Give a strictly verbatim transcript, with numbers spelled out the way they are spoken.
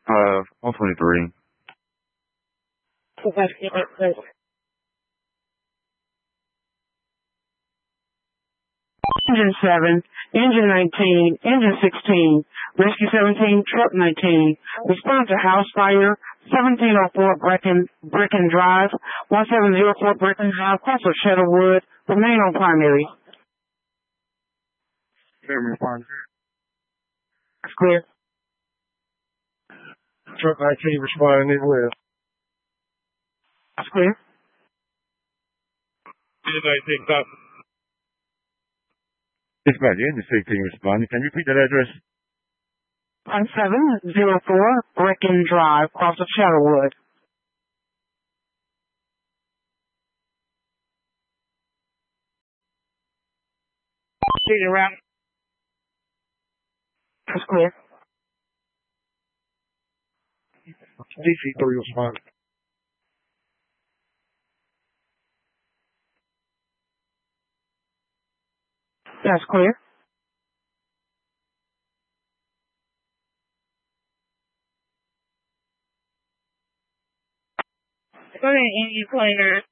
Uh, one twenty-three. Engine seven, Engine nineteen, Engine sixteen, Rescue seventeen, Truck nineteen. Respond to house fire, seventeen oh four Brecken, Brecken Drive, seventeen oh four Brecken Drive, cross of Shadowwood, remain on primary. That's clear. Truck nineteen responding as well. That's clear. Engine nineteen, stop. Dispatch, Engine sixteen responding. Can you repeat that address? seventeen oh four Brecken Drive, cross of Shadowwood. Speaking around. That's clear. D C three responding. That's clear. Go ahead, Engine twenty-nine.